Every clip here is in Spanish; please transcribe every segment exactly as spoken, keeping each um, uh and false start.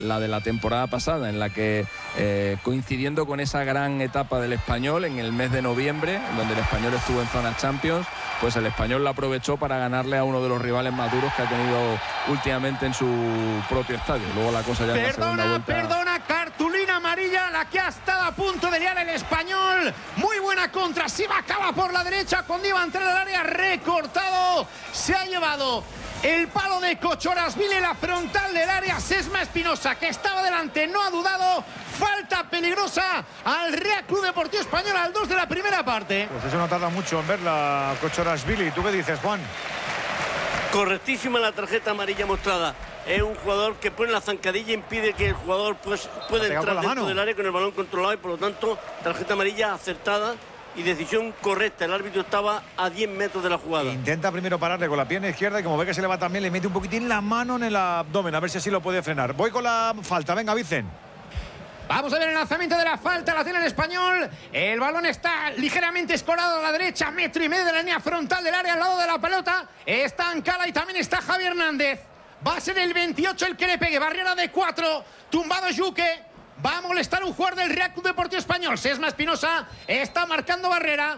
la de la temporada pasada, en la que eh, coincidiendo con esa gran etapa del Español en el mes de noviembre, donde el Español estuvo en zona Champions, pues el Español la aprovechó para ganarle a uno de los rivales más duros que ha tenido últimamente en su propio estadio. Luego la cosa ya en la segunda vuelta... Perdona, cartulina amarilla, la que ha estado a punto de liar el Español. Muy buena contra, si va, acaba por la derecha cuando iba a entrar al área, recortado, se ha llevado el palo de Kochorashvili, la frontal del área. Sesma Espinosa, que estaba delante, no ha dudado. Falta peligrosa al Real Club Deportivo Español al dos de la primera parte. Pues eso no tarda mucho en verla, Kochorashvili. ¿Tú qué dices, Juan? Correctísima la tarjeta amarilla mostrada. Es un jugador que pone la zancadilla, impide que el jugador pues, pueda entrar dentro mano. del área con el balón controlado y por lo tanto tarjeta amarilla acertada y decisión correcta. El árbitro estaba a diez metros de la jugada. Intenta primero pararle con la pierna izquierda y como ve que se le va también, le mete un poquitín la mano en el abdomen, a ver si así lo puede frenar. Voy con la falta, venga, Vicen. Vamos a ver el lanzamiento de la falta, la tiene el Español. El balón está ligeramente escorado a la derecha, metro y medio de la línea frontal del área al lado de la pelota. Está Ancala y también está Javi Hernández. Va a ser el veintiocho el que le pegue, barrera de cuatro, tumbado Yuque. Va a molestar un jugador del Real Club Deportivo Español. Sesma Espinosa está marcando barrera.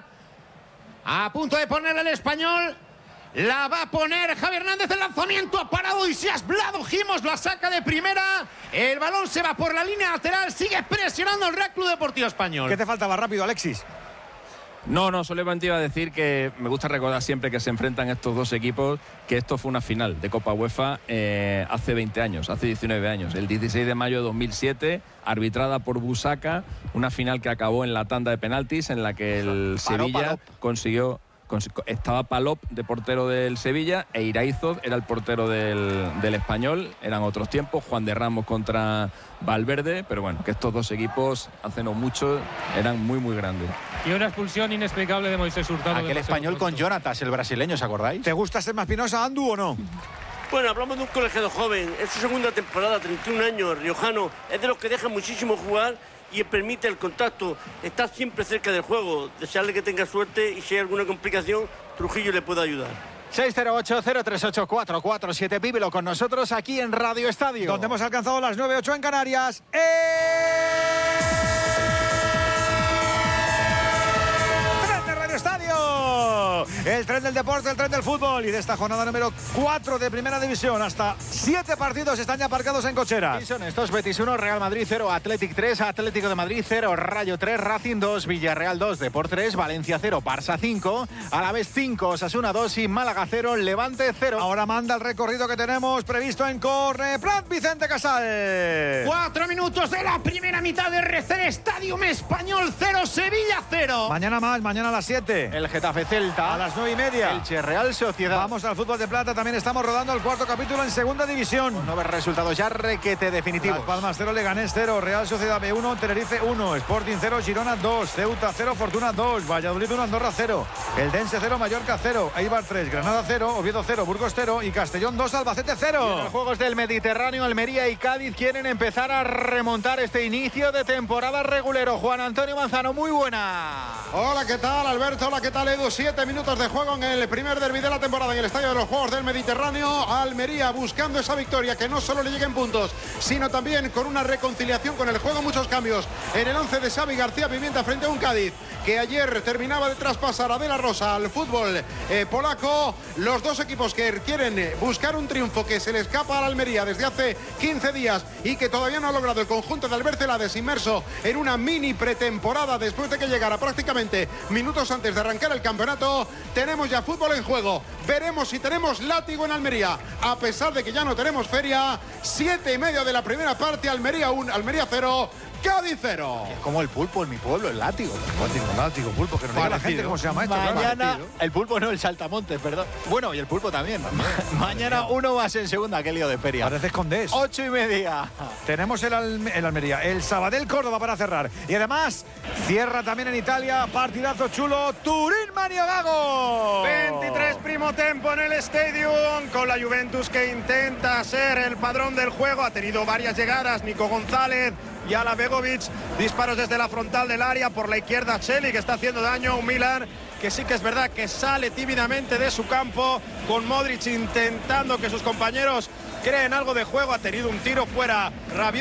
A punto de ponerle el Español. La va a poner Javi Hernández. El lanzamiento ha parado y se ha Vlado Gimos la saca de primera. El balón se va por la línea lateral. Sigue presionando el Real Club Deportivo Español. ¿Qué te faltaba rápido, Alexis? No, no, solamente iba a decir que me gusta recordar siempre que se enfrentan estos dos equipos que esto fue una final de Copa UEFA eh, hace veinte años, hace diecinueve años, el dieciséis de mayo de dos mil siete, arbitrada por Busaca, una final que acabó en la tanda de penaltis en la que el Sevilla Palop, Palop. consiguió... Estaba Palop de portero del Sevilla e Iraizoz era el portero del, del Español. Eran otros tiempos, Juan de Ramos contra Valverde, pero bueno, que estos dos equipos hace no mucho eran muy muy grandes. Y una expulsión inexplicable de Moisés Hurtado. Aquel Español con Jonatas, el brasileño, ¿os acordáis? ¿Te gusta Sesma Espinosa, Andu, o no? Bueno, hablamos de un colegiado joven, es su segunda temporada, treinta y un años, riojano, es de los que dejan muchísimo jugar y permite el contacto, está siempre cerca del juego. Desearle que tenga suerte y si hay alguna complicación, Trujillo le puede ayudar. seis cero ocho, cero tres ocho, cuatro cuatro siete, vívelo con nosotros aquí en Radio Estadio. Donde hemos alcanzado las nueve ocho en Canarias. ¡Eh! ¡Tren de Radio Estadio! El tren del deporte, el tren del fútbol. Y de esta jornada número cuatro de Primera División, hasta siete partidos están ya aparcados en cocheras. Y son estos: Betis uno, Real Madrid cero, Athletic tres, Atlético de Madrid cero, Rayo tres, Racing dos, Villarreal dos, Depor tres, Valencia cero, Barça cinco, Alavés cinco, Osasuna dos y Málaga cero, Levante cero. Ahora manda el recorrido que tenemos previsto en Corneplat, Vicente Casal. Cuatro minutos de la primera mitad de R C Stadium, Español cero, Sevilla cero. Mañana más, mañana a las siete. El Getafe Celta. A las nueve y media. Elche Real Sociedad. Vamos al fútbol de plata, también estamos rodando el cuarto capítulo en Segunda División. Con nueve resultados ya requete definitivos. Las Palmas cero, Leganés cero, Real Sociedad B uno, Tenerife uno, Sporting cero, Girona dos, Ceuta cero, Fortuna dos, Valladolid uno, Andorra cero, Eldense cero, Mallorca cero, Eibar tres, Granada cero, Oviedo cero, Burgos cero y Castellón dos, Albacete cero. Y en los Juegos del Mediterráneo, Almería y Cádiz quieren empezar a remontar este inicio de temporada regulero. Juan Antonio Manzano, muy buena. Hola, ¿qué tal, Alberto? Hola, ¿qué tal, Edu? Siete minutos de juego en el primer derbi de la temporada en el Estadio de los Juegos del Mediterráneo. Almería buscando esa victoria, que no solo le lleguen puntos, sino también con una reconciliación con el juego. Muchos cambios en el once de Xavi García Pimienta frente a un Cádiz que ayer terminaba de traspasar a De La Rosa al fútbol eh, polaco. Los dos equipos que quieren buscar un triunfo que se le escapa a la Almería desde hace quince días y que todavía no ha logrado el conjunto de Albert Celades, inmerso en una mini pretemporada después de que llegara prácticamente minutos antes de arrancar el campeonato. Tenemos ya fútbol en juego, veremos si tenemos látigo en Almería, a pesar de que ya no tenemos feria. Siete y medio de la primera parte, Almería uno, Almería cero, Cádiz cero. Es como el pulpo en mi pueblo, el látigo. Látigo, látigo, pulpo, que no diga la gente cómo se llama esto. Mañana, el pulpo no, el saltamontes, perdón. Bueno, y el pulpo también. Mañana uno más en segunda, qué lío de feria. Pareces Condés. Ocho y media. Tenemos el, Alme el Almería, el Sabadell Córdoba para cerrar. Y además, cierra también en Italia, partidazo chulo, Turín Mario Gago. veintitrés primo tempo en el Stadium, con la Juventus que intenta ser el padrón del juego. Ha tenido varias llegadas, Nico González y Ala Begovic, disparos desde la frontal del área, por la izquierda Cheli, que está haciendo daño, un Milan que sí que es verdad que sale tímidamente de su campo, con Modric intentando que sus compañeros creen algo de juego. Ha tenido un tiro fuera Rabiot.